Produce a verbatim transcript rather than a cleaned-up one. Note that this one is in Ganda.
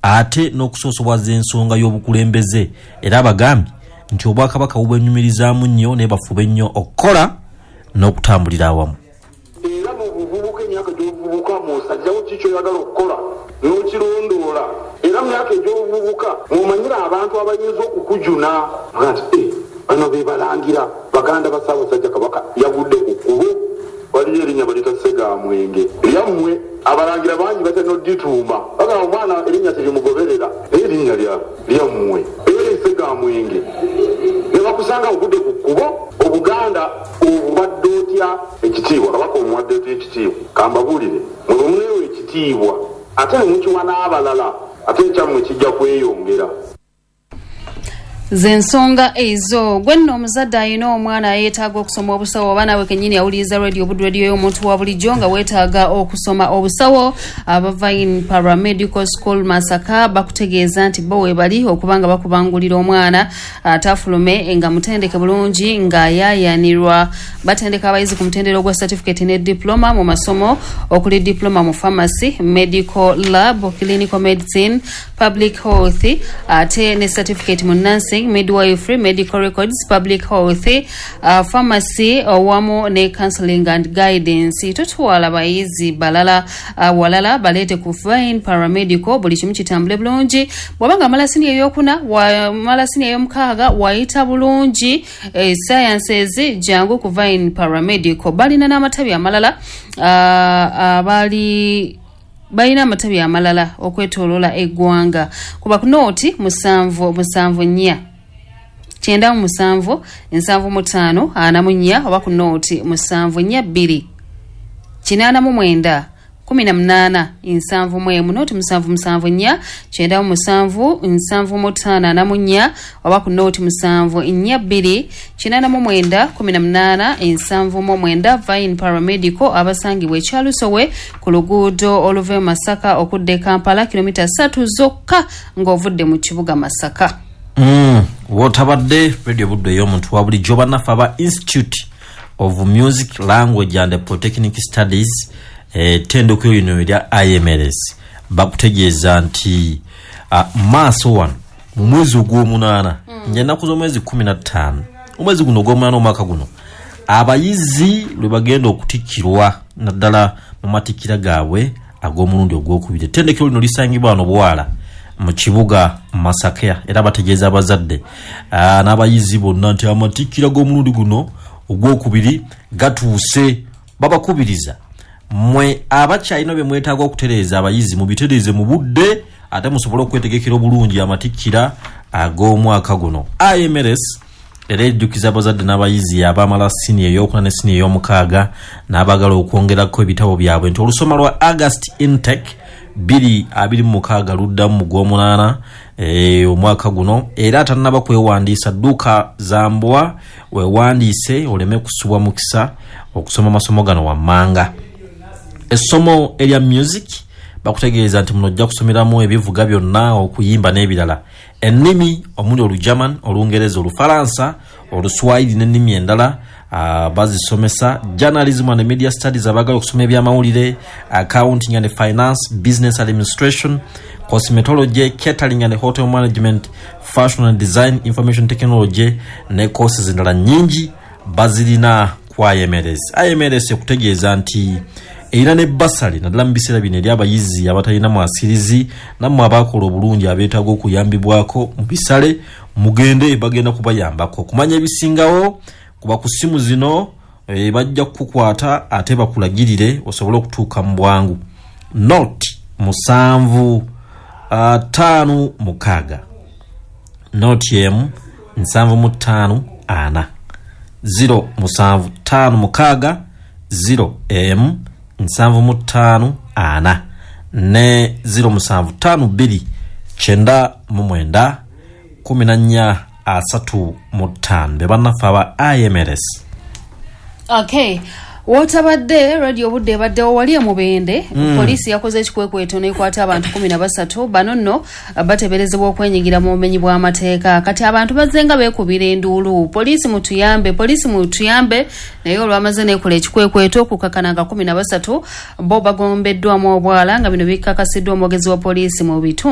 ate n'okusosobwaza ensonga y'obukulembeze era abagambye nti Obwakabaka bubwenyumirizaamu nnyo ne bafube nnyo okukola n'okutambulira awamu. Era mu buvubuka emyaka gy'obuvubuka mw'osajjawo kiki oyagala okukola n'okirondoola. Era mu myaka egy'obuvubuka mw'omanyira abantu abayinza okukujuna nga nti bano be balangira baganda ba Ssaabasajja Kabaka yagudde ku kkubo waliyo erinnya balita Ssegaamwenge lyammwe abalangira bangi batera n'oddituuma bagamba omwana erinnya terimugoberera naye erinnya lyammwe era Ssegaamwenge ne bakusanga ogudde ku kkubo Obuganda obubadde otya ekitiibwa Kabaka omuwadde otya ekitiibwa kambabuulire mwe muneewo ekitiibwa ate ne mukiwa n'abalala ate ekyammwe kijja kweyongera. Zensonga ezo gwe nno omuzadde ayina omwana yeetaaga okusoma obusawo oba nawe kennyini awuliriza radio Bud Radio y'omuntu wa bulijjo nga weetaaga okusoma obusawo abava in Paramedical School Masaka bakutegeeza nti bo weebali okubanga bakubangulira omwana atafulume nga mutendeke bulungi nga yaayanirwa. Batendeka abayizi ku mutendera ogwa certificate ne diploma mu masomo okuli diploma mu pharmacy, medical lab, clinical medicine, public health ate ne certificate mu nursing, midwifery, medical records, public health, uh, pharmacy, awamu ne counseling and guidance. Tutwala bayizi balala uh, walala balete ku fine paramedical buli kimu kitambule bulungi. Bwabanga malasini eyokuna wa malasini eyomukaaga wayita bulungi eh, sciences jangu ku fine paramedical balina n'amatabi amalala uh, uh, bali balina amatabi amalala okwetoloola eggwanga kuba ku nooti musanvu musanvu nnya kyenda musanvu nsanvu mutaano ana mu nnya oba ku nooti musanvu nnya bbiri kinaana mu mwenda kumi na munaana nsanvu mu emu nooti musanvu musanvu nnya kyenda musanvu nsanvu mutaano ana mu nnya oba ku nooti musanvu nnya bbiri kinaana mu mwenda kumi na munaana nsanvu mu mwenda Vine Paramedical abasangibwa ekyalusowe ku luguudo oluva Masaka okudde Kampala kilomita ssatu zokka ng'ovudde mu kibuga Masaka. Mm, wotabadde radio Buddo y'omuntu wa bulijjo bannaffe aba Institute of Music, Language and Polytechnic Studies eh, tendoko yuno ya I M L S bakutegeeza nti uh, maaso wano mu mwezi ogw'omunaana mm. njenaku z'omwezi kumi na ttaano omwezi guno ogw'omunaana omwaka guno abayizi lwe bagenda okutikkirwa naddala mu matikkira gaabwe ag'omulundi ogwokubiri. Ettendekero lino lisangibwa wano Bwala mu kibuga Masaka era bategeeza abazadde n'abayizi bonna nti amatikkira g'omulundi guno ogwokubiri gatuuse babakubiriza mwe abakyalina bye mwetaaga okutereeza abayizi mu bitereeze mu budde ate musobole okwetegekera obulungi amatikkira ag'omwaka guno. I M L S era ejjukiza abazadde n'abayizi abamala siniya ey'okuna ne siniya ey'omukaaga n'abagala okwongerako ebitabo byabwe nti olusoma lwa August intake biri abiri mu mukaaga luddamu mu gw'omunaana e, omwaka guno era atannaba kwewandiisa dduuka zambwa wewandiise oleme kusubwa mukisa okusoma amasomo gano wammanga. Essomo erya music bakutegeeza nti muno ojja kusomeramu ebivuga byonna okuyimba n'ebirala ennimi omuli Olugerman, Olungereza, Olufalansa, Oluswahili n'ennimi endala uh, bazisomesa. Journalism and media studies abagala okusoma ebyamawulire, accounting and finance, business administration, cosmetology, catering and hotel management, fashion and design, information technology ne courses endala nyingi bazirina ku I M L S. I M L S ekutegeeza nti era ne basali naddala mu biseera bino eri abayizi abatalina mwasirizi nammwe abaakola obulungi abeetaaga okuyambibwako mu bisale mugende bagenda kubayambako okumanya ebisingawo kuba ku ssimu zino e, bajja kukukwata ate bakulagirire osobole okutuuka mu bwangu. Note musanvu uh, ttaano mukaaga note emu nsanvu mu ttaano ana zero musanvu ttaano mukaaga zero emu nsanvu mu ttaano ana ne zero musanvu ttaano bbiri kyenda mu mwenda kumi na nnya asatu mu ttaano be bannaffe aba I M L S. Okay. Wotabadde radio Budde baddewo wali amubende mm. Polisi yakoze ekikwekweto n'ekwata abantu kumi na basatu bano nno bateberezebwa okwenyigira mu bumenyi bw'amateeka kati abantu bazenga beekubira enduulu polisi mutuyambe polisi mutuyambe naye olwamaze nekola ekikwekweto okukakananga kumi na basatu bo bagombeddwamu obwala nga bino bikakasiddwa omwogezi wa polisi mu bitundu